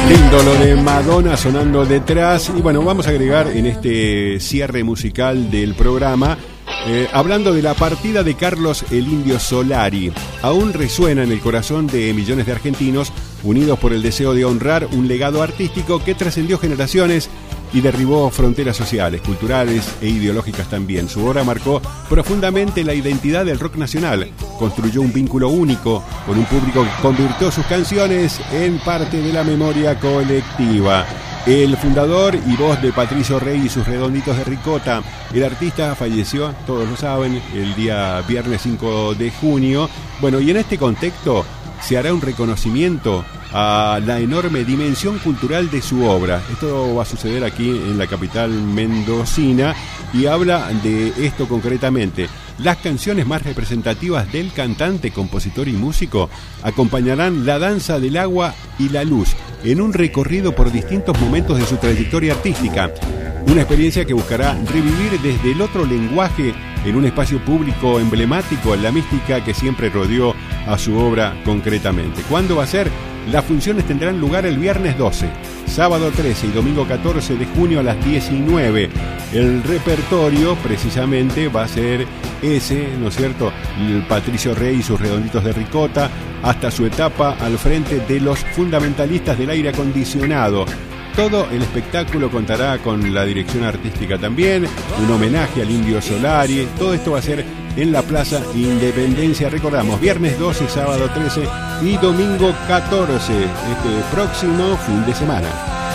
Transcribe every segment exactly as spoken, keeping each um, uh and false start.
Lindo lo de Madonna sonando detrás. Y bueno, vamos a agregar en este cierre musical del programa, eh, hablando de la partida de Carlos el Indio Solari. Aún resuena en el corazón de millones de argentinos unidos por el deseo de honrar un legado artístico que trascendió generaciones y derribó fronteras sociales, culturales e ideológicas también. Su obra marcó profundamente la identidad del rock nacional, construyó un vínculo único con un público que convirtió sus canciones en parte de la memoria colectiva. El fundador y voz de Patricio Rey y sus Redonditos de Ricota, el artista falleció, todos lo saben, el día viernes cinco de junio. Bueno, y en este contexto se hará un reconocimiento a la enorme dimensión cultural de su obra. Esto va a suceder aquí en la capital mendocina y habla de esto concretamente. Las canciones más representativas del cantante, compositor y músico acompañarán la danza del agua y la luz en un recorrido por distintos momentos de su trayectoria artística. Una experiencia que buscará revivir desde el otro lenguaje en un espacio público emblemático la mística que siempre rodeó a su obra concretamente. ¿Cuándo va a ser? Las funciones tendrán lugar el viernes doce, sábado trece y domingo catorce de junio a las diecinueve. El repertorio precisamente va a ser ese, ¿no es cierto? El Patricio Rey y sus Redonditos de Ricota, hasta su etapa al frente de los fundamentalistas del aire acondicionado. Todo el espectáculo contará con la dirección artística también, un homenaje al Indio Solari. Todo esto va a ser en la Plaza Independencia, recordamos, viernes doce, sábado trece y domingo catorce, este próximo fin de semana.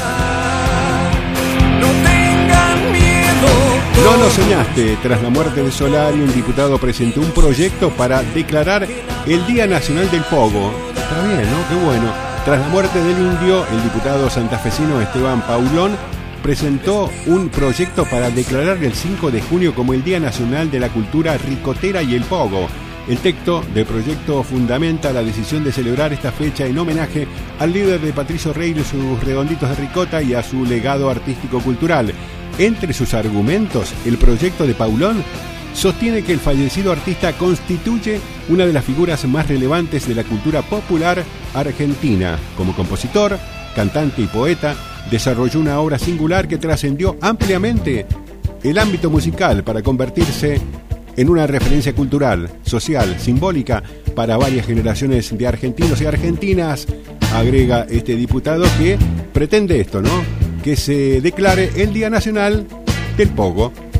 No tengan miedo. No lo soñaste. Tras la muerte de Solari, un diputado presentó un proyecto para declarar el Día Nacional del Pogo. Está bien, ¿no? Qué bueno. Tras la muerte del indio, el diputado santafesino Esteban Paulón presentó un proyecto para declarar el cinco de junio como el Día Nacional de la Cultura Ricotera y el Pogo. El texto del proyecto fundamenta la decisión de celebrar esta fecha en homenaje al líder de Patricio Rey y sus Redonditos de Ricota y a su legado artístico-cultural. Entre sus argumentos, el proyecto de Paulón sostiene que el fallecido artista constituye una de las figuras más relevantes de la cultura popular argentina. Como compositor, cantante y poeta, desarrolló una obra singular que trascendió ampliamente el ámbito musical para convertirse en una referencia cultural, social, simbólica para varias generaciones de argentinos y argentinas, agrega este diputado que pretende esto, ¿no? Que se declare el Día Nacional del Pogo.